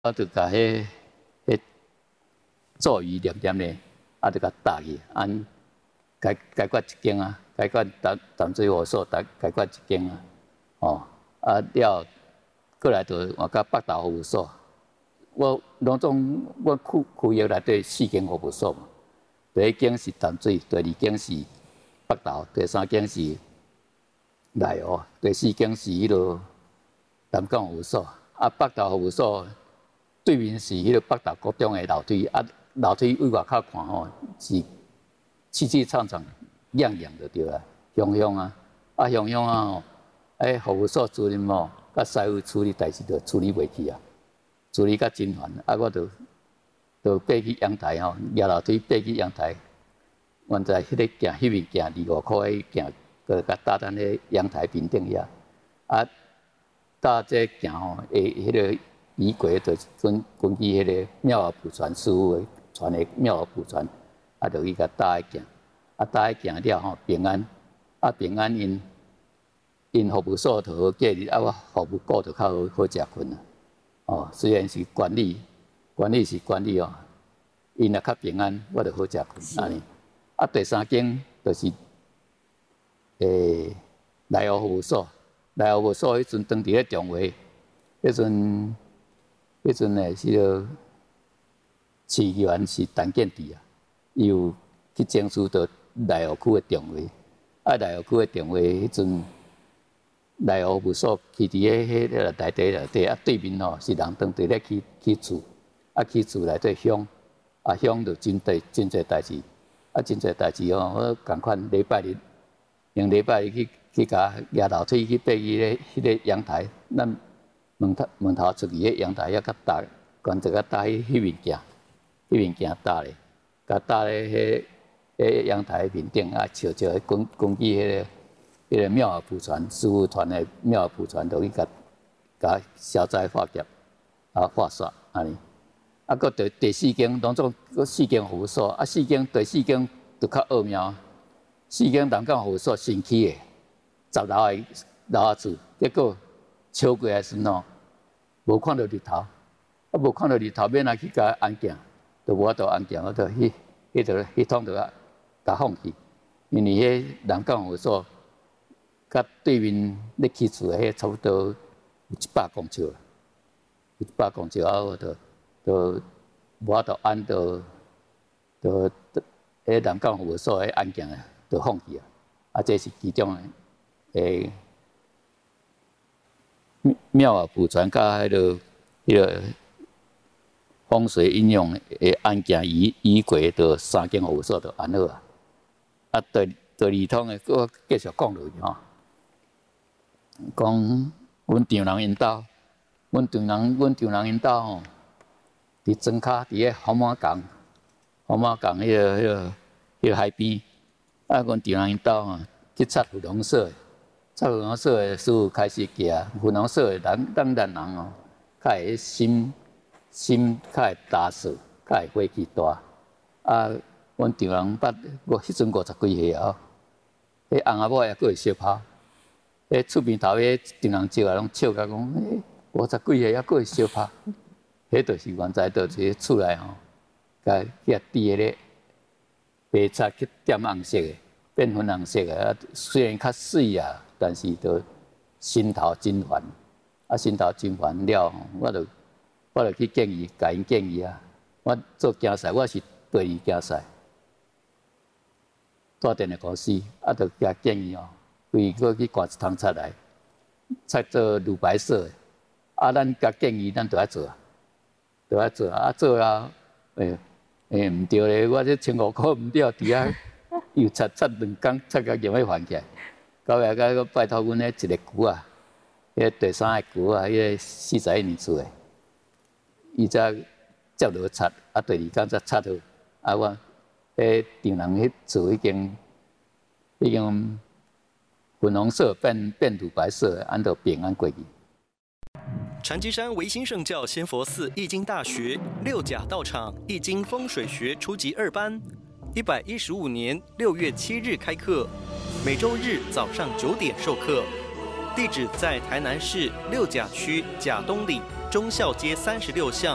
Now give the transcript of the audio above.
我就甲迄咒语念念咧，就甲打去，解决一间啊，解决淡水火所，解决一间啊，了，过来就换到北投服务所。我开业内底4间服务所嘛，第一间是淡水，第二间是北投，第三间是内湖，第四间是南港服务所。北投服务所对面是北投国中的楼梯，楼梯往外口看是气气畅畅、亮亮就对啦，香香啊，香香啊服务所主任甲师傅处理代志就处理袂去啊，处理甲真烦，我就爬去阳台举楼梯爬去阳台，原在迄面行25块迄行，就甲搭咱咧阳台平顶遐，搭这行迄个仪轨就是根据迄个妙华普传师傅传的妙华普传，就去甲搭迄行，搭迄行了平安，平安因服务所就好过日，我服务股就较好食困啦。虽然是管理是管理因若较平安，我就好食困安尼。第三间就是内湖服务所，内湖服务所迄阵当伫咧中华，迄阵诶是个市议员是陈建智啊，伊有去争取到内湖区诶中华，内湖区诶中华迄阵。内湖服务所去伫迄内底，对面是人当地咧起厝，起厝内底乡，乡就真侪代志，真侪代志我共款礼拜日，用礼拜日去甲举楼梯去爬去迄个阳台，咱门头出去迄阳台遐较大，干脆甲搭迄面行搭咧，甲搭咧迄阳台面顶笑根据迄个妙华普传师傅传的妙华普传，就去甲消灾化劫化煞安尼。搁第四间当中4间服务所，第四间就较奥妙，4间南港服务所新起的，10楼的楼厝，结果超过来时无看到日头，无看到日头，免去甲安镜，就无法度安镜，我就迄通就甲放弃，因为迄南港服务所。甲对面咧起厝诶，差不多有100公尺啦，有100公尺我就无法度按到迄南港服务所诶案件就放弃啊。这是其中诶妙华普传甲迄个风水应用诶案件移过到3间服务所就安好啊。第二通诶，我继续讲落去讲阮丈人因兜，阮丈人因兜伫庄骹伫个红马港迄个海边，阮丈人因兜去插粉红色的师傅开始行，粉红色的咱人较会心较会踏实，较会火气大。阮丈人我迄阵50几岁迄翁仔某还佫会相拍。厝边头迄丈人招拢笑甲讲，50几岁还佫会相拍，迄就是原在就是厝内甲滴迄个白漆去点红色的，变粉红色的。虽然较水但是都心头真烦。心头真烦了，我就去甲因建议我做竞赛，我是第2竞赛，大电的公司就甲建议规个去刮一通漆来，漆做乳白色的。咱甲建议，咱就要做做啊！唔对咧，我这1500块唔对，伫遐又漆2工，漆到用要还起来。到尾个拜托阮迄一个舅迄第3个舅迄个41年厝的，伊才接落漆，第2工才漆好。我迄丈人迄厝已经粉红色变乳白色，按照平安过去。 禅机山维新圣教仙佛寺易经大学六甲道场易经风水学初级2班，115年6月7日开课，每周日早上9点授课。地址在台南市六甲区甲东里忠孝街36巷